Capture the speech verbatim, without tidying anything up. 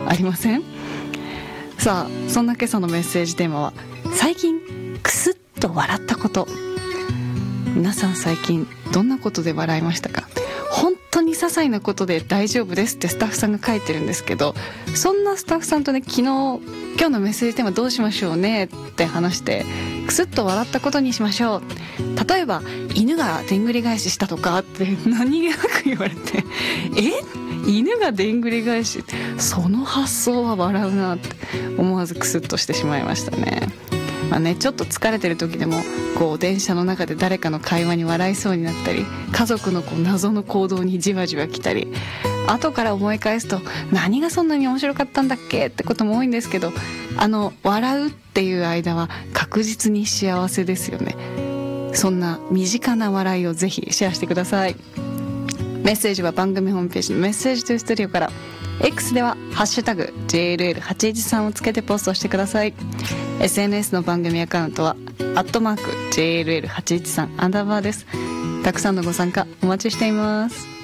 ありません？さあ、そんな今朝のメッセージテーマは、最近クスッと笑ったこと。皆さん最近どんなことで笑いましたか？本当に些細なことで大丈夫ですってスタッフさんが書いてるんですけど、そんなスタッフさんとね、昨日今日のメッセージテーマどうしましょうねって話して、クスッと笑ったことにしましょう。例えば犬がでんぐり返ししたとかって何気なく言われてえ犬がでんぐり返し、その発想は笑うなって思わずクスッとしてしまいましたね。まあね、ちょっと疲れてる時でもこう電車の中で誰かの会話に笑いそうになったり、家族のこう謎の行動にじわじわ来たり、後から思い返すと何がそんなに面白かったんだっけってことも多いんですけど、あの笑うっていう間は確実に幸せですよね。そんな身近な笑いをぜひシェアしてください。メッセージは番組ホームページのメッセージトゥストディオから、 X ではハッシュタグ ジェイエルエルはちいちさん をつけてポストしてください。 エスエヌエス の番組アカウントはアットマーク ジェイエルエルはちいちさん アンダーバーです。たくさんのご参加お待ちしています。